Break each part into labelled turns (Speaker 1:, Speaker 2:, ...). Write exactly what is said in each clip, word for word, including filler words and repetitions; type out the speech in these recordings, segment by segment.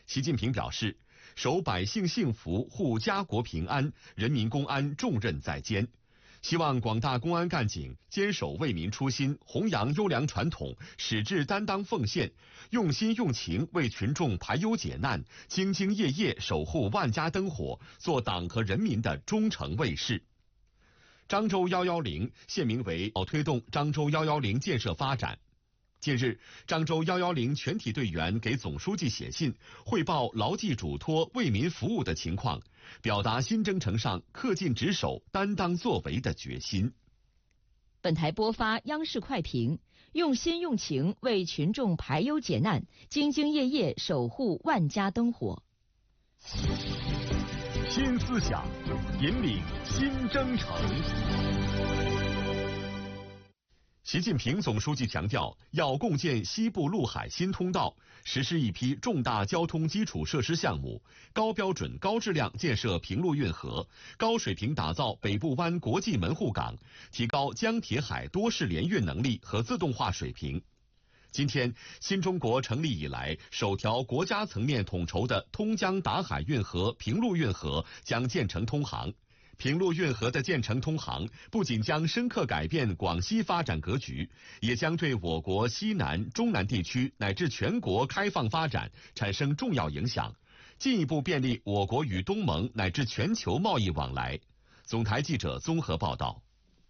Speaker 1: 习近平表示，守百姓幸福、护家国平安，人民公安重任在肩。希望广大公安干警坚守为民初心，弘扬优良传统，矢志担当奉献，用心用情为群众排忧解难，兢兢业业守护万家灯火，做党和人民的忠诚卫士。漳州一一零现名为推动漳州一一零建设发展。近日，漳州一一零全体队员给总书记写信，汇报牢记嘱托、为民服务的情况，表达新征程上恪尽职守、担当作为的决心。
Speaker 2: 本台播发央视快评：用心用情为群众排忧解难，兢兢业业守护万家灯火。
Speaker 1: 新思想，引领新征程。习近平总书记强调，要共建西部陆海新通道，实施一批重大交通基础设施项目，高标准、高质量建设平陆运河，高水平打造北部湾国际门户港，提高江铁海多式联运能力和自动化水平。今天，新中国成立以来首条国家层面统筹的通江达海运河平陆运河将建成通航。平陆运河的建成通航，不仅将深刻改变广西发展格局，也将对我国西南、中南地区乃至全国开放发展产生重要影响，进一步便利我国与东盟乃至全球贸易往来。总台记者综合报道。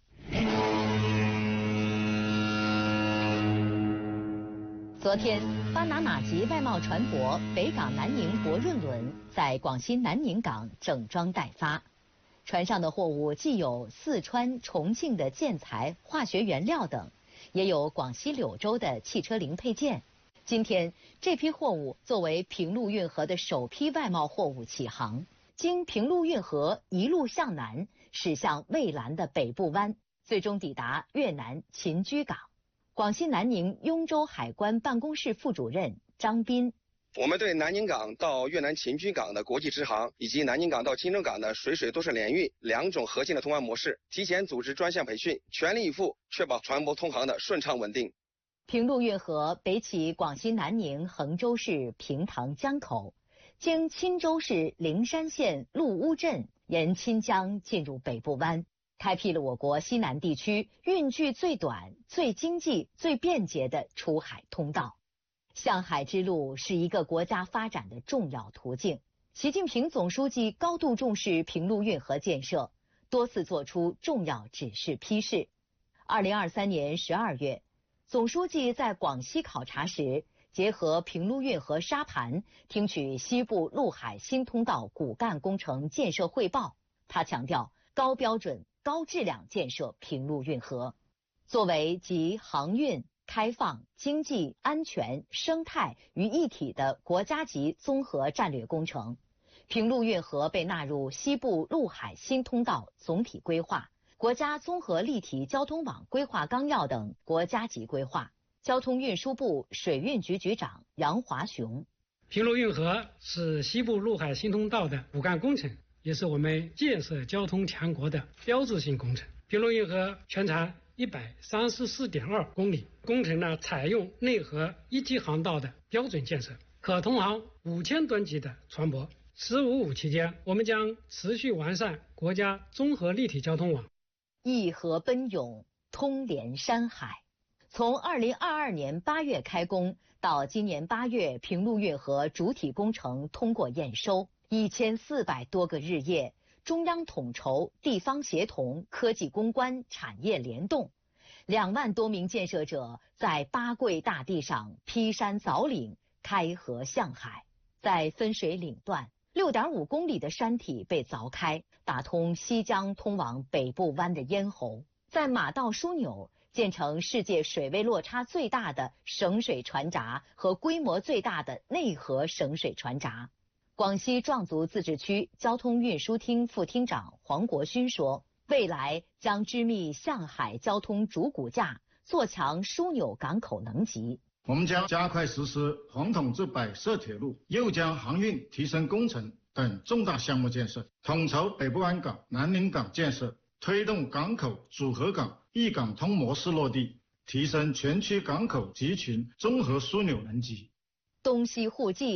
Speaker 2: 昨天，巴拿马籍外贸船舶北港南宁博润轮在广西南宁港整装待发。船上的货物既有四川、重庆的建材、化学原料等，也有广西柳州的汽车零配件。今天，这批货物作为平陆运河的首批外贸货物起航，经平陆运河一路向南，驶向蔚蓝的北部湾，最终抵达越南秦居港。广西南宁雍州海关办公室副主任张斌。
Speaker 3: 我们对南宁港到越南秦居港的国际直航，以及南宁港到钦州港的水水都市联运两种核心的通航模式，提前组织专项培训，全力以赴确保船舶通航的顺畅稳定。
Speaker 2: 平陆运河北起广西南宁衡州市平塘江口，经钦州市灵山县陆乌镇，沿钦江进入北部湾，开辟了我国西南地区运距最短、最经济、最便捷的出海通道。向海之路是一个国家发展的重要途径。习近平总书记高度重视平陆运河建设，多次作出重要指示批示。二零二三年十二月，总书记在广西考察时，结合平陆运河沙盘，听取西部陆海新通道骨干工程建设汇报。他强调，高标准、高质量建设平陆运河，作为集航运、开放、经济、安全、生态于一体的国家级综合战略工程，平陆运河被纳入西部陆海新通道总体规划、国家综合立体交通网规划纲要等国家级规划。交通运输部水运局局长杨华雄：
Speaker 4: 平陆运河是西部陆海新通道的骨干工程，也是我们建设交通强国的标志性工程。平陆运河全长一百三十四点二公里，工程呢采用内河一级航道的标准建设，可通航五千吨级的船舶。十五五期间，我们将持续完善国家综合立体交通网，
Speaker 2: 一河奔涌，通连山海。从二零二二年八月开工到今年八月，平陆运河主体工程通过验收，一千四百多个日夜。中央统筹、地方协同、科技攻关、产业联动，两万多名建设者在八桂大地上劈山凿岭、开河向海。在分水岭段，六点五公里的山体被凿开，打通西江通往北部湾的咽喉。在马道枢纽建成世界水位落差最大的省水船闸和规模最大的内河省水船闸。广西壮族自治区交通运输厅副厅长黄国勋说，未来将织密向海交通主骨架，做强枢纽港口能级。
Speaker 5: 我们将加快实施红统至百设铁路、右江航运提升工程等重大项目建设，统筹北部湾港、南宁港建设，推动港口组合港、一港通模式落地，提升全区港口集群综合枢纽能级。
Speaker 2: 东西互济。